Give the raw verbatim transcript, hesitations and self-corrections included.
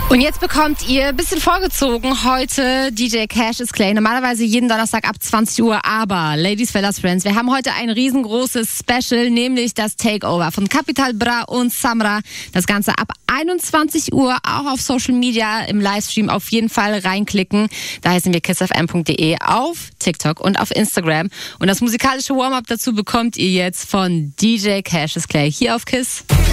Und jetzt bekommt ihr ein bisschen vorgezogen heute D J Cassius Clay. Normalerweise jeden Donnerstag ab zwanzig Uhr. Aber, Ladies, Fellas, Friends, wir haben heute ein riesengroßes Special, nämlich das Takeover von Capital Bra und Samra. Das Ganze ab einundzwanzig Uhr, auch auf Social Media, im Livestream auf jeden Fall reinklicken. Da heißen wir kiss f m punkt d e auf TikTok und auf Instagram. Und das musikalische Warm-up dazu bekommt ihr jetzt von D J Cassius Clay hier auf KISS.